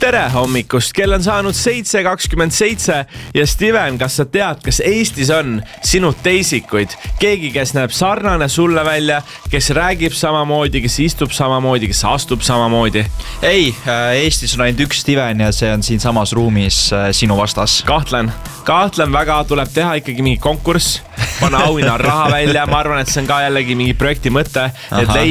Tere hommikust, kell on saanud 7:27 ja Steven, kas sa tead, kas Eestis on sinut teisikuid? Keegi, kes näeb sarnane sulle välja, kes räägib samamoodi, kes istub samamoodi, kes astub samamoodi? Ei, Eestis on ainult üks Steven ja see on siin samas ruumis sinu vastas. Kahtlen väga, tuleb teha ikkagi mingi konkurss, panna auhinna raha välja, ma arvan, et see on ka jällegi mingi projekti mõte, et